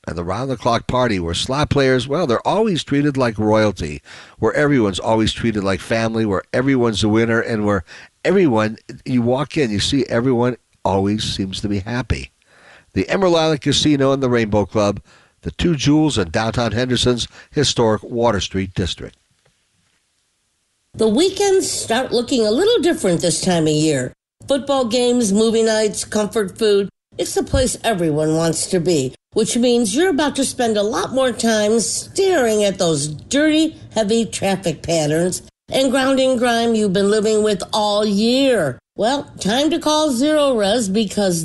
and the round-the-clock party where slot players, well, they're always treated like royalty, where everyone's always treated like family, where everyone's a winner, and where everyone, you walk in, you see everyone always seems to be happy. The Emerald Island Casino and the Rainbow Club, the two jewels in downtown Henderson's historic Water Street district. The weekends start looking a little different this time of year. Football games, movie nights, comfort food. It's the place everyone wants to be, which means you're about to spend a lot more time staring at those dirty, heavy traffic patterns and ground and grime you've been living with all year. Well, time to call Zero Res because